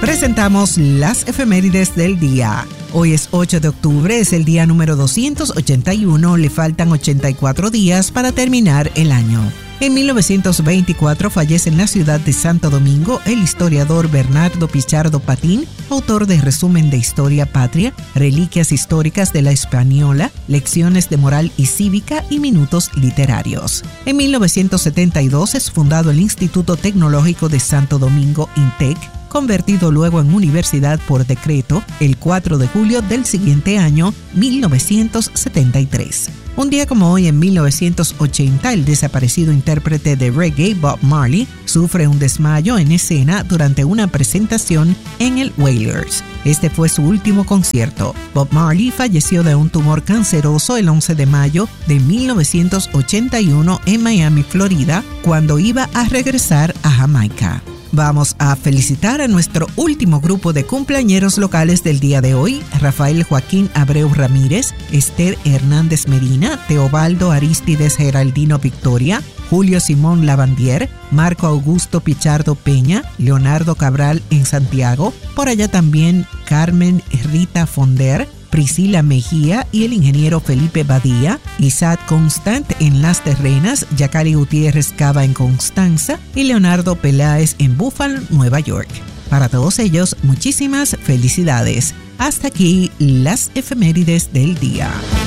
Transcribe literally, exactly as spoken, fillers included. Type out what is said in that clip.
presentamos las efemérides del día. Hoy es ocho de octubre, es el día número doscientos ochenta y uno, le faltan ochenta y cuatro días para terminar el año. En mil novecientos veinticuatro fallece en la ciudad de Santo Domingo el historiador Bernardo Pichardo Patín, autor de Resumen de Historia Patria, Reliquias Históricas de la Española, Lecciones de Moral y Cívica y Minutos Literarios. En mil novecientos setenta y dos es fundado el Instituto Tecnológico de Santo Domingo, INTEC, convertido luego en universidad por decreto el cuatro de julio del siguiente año, mil novecientos setenta y tres. Un día como hoy, en mil novecientos ochenta, el desaparecido intérprete de reggae Bob Marley sufre un desmayo en escena durante una presentación en el Wailers. Este fue su último concierto. Bob Marley falleció de un tumor canceroso el once de mayo de mil novecientos ochenta y uno en Miami, Florida, cuando iba a regresar a Jamaica. Vamos a felicitar a nuestro último grupo de cumpleañeros locales del día de hoy: Rafael Joaquín Abreu Ramírez, Esther Hernández Medina, Teobaldo Aristides Geraldino Victoria, Julio Simón Lavandier, Marco Augusto Pichardo Peña, Leonardo Cabral en Santiago, por allá también Carmen Rita Fonder, Priscila Mejía y el ingeniero Felipe Badía, Isaac Constant en Las Terrenas, Yacari Gutiérrez Cava en Constanza y Leonardo Peláez en Buffalo, Nueva York. Para todos ellos, muchísimas felicidades. Hasta aquí las efemérides del día.